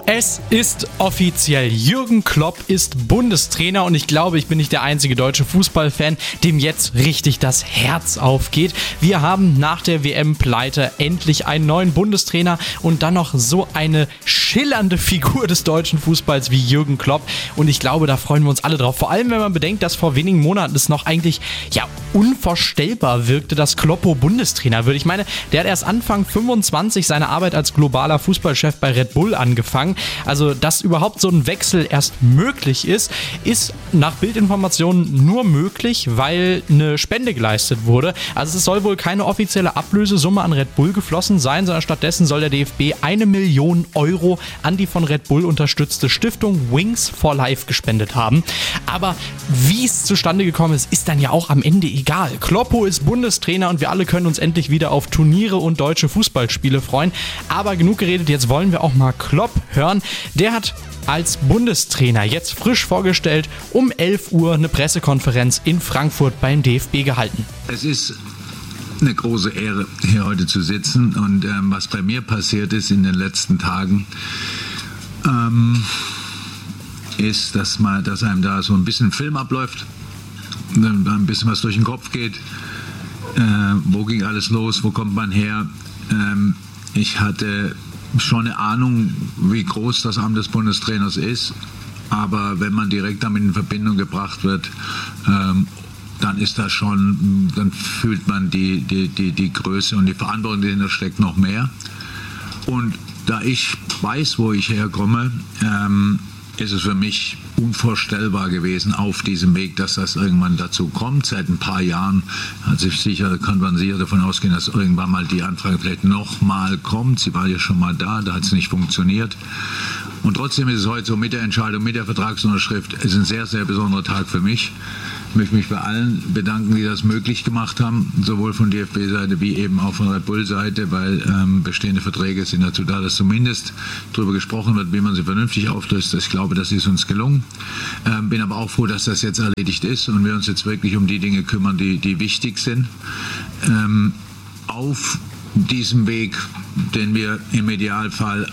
Es ist offiziell. Jürgen Klopp ist Bundestrainer und ich glaube, ich bin nicht der einzige deutsche Fußballfan, dem jetzt richtig das Herz aufgeht. Wir haben nach der WM-Pleite endlich einen neuen Bundestrainer und dann noch so eine schillernde Figur des deutschen Fußballs wie Jürgen Klopp. Und ich glaube, da freuen wir uns alle drauf. Vor allem, wenn man bedenkt, dass vor wenigen Monaten es noch eigentlich unvorstellbar wirkte, dass Kloppo Bundestrainer wird. Ich meine, der hat erst Anfang 25 seine Arbeit als globaler Fußballchef bei Red Bull angefangen. Also, dass überhaupt so ein Wechsel erst möglich ist nach Bildinformationen nur möglich, weil eine Spende geleistet wurde. Also es soll wohl keine offizielle Ablösesumme an Red Bull geflossen sein, sondern stattdessen soll der DFB 1 Million Euro an die von Red Bull unterstützte Stiftung Wings for Life gespendet haben. Aber wie es zustande gekommen ist, ist dann ja auch am Ende egal. Kloppo ist Bundestrainer und wir alle können uns endlich wieder auf Turniere und deutsche Fußballspiele freuen. Aber genug geredet, jetzt wollen wir auch mal Klopp hören. Der hat als Bundestrainer jetzt frisch vorgestellt um 11 Uhr eine Pressekonferenz in Frankfurt beim DFB gehalten. Es ist eine große Ehre, hier heute zu sitzen und was bei mir passiert ist in den letzten Tagen, ist, dass einem da so ein bisschen Film abläuft, ein bisschen was durch den Kopf geht. Wo ging alles los, wo kommt man her? Ich hatte schon eine Ahnung, wie groß das Amt des Bundestrainers ist, aber wenn man direkt damit in Verbindung gebracht wird, dann fühlt man die Größe und die Verantwortung, die dahinter steckt, noch mehr. Und da ich weiß, wo ich herkomme, ist es für mich unvorstellbar gewesen auf diesem Weg, dass das irgendwann dazu kommt. Seit ein paar Jahren kann man sicher davon ausgehen, dass irgendwann mal die Anfrage vielleicht nochmal kommt. Sie war ja schon mal da hat es nicht funktioniert. Und trotzdem ist es heute so mit der Entscheidung, mit der Vertragsunterschrift, ist ein sehr, sehr besonderer Tag für mich. Ich möchte mich bei allen bedanken, die das möglich gemacht haben, sowohl von DFB-Seite wie eben auch von Red Bull-Seite, weil bestehende Verträge sind dazu da, dass zumindest darüber gesprochen wird, wie man sie vernünftig auflöst. Ich glaube, das ist uns gelungen. Bin aber auch froh, dass das jetzt erledigt ist und wir uns jetzt wirklich um die Dinge kümmern, die wichtig sind. Auf diesem Weg, den wir im Idealfall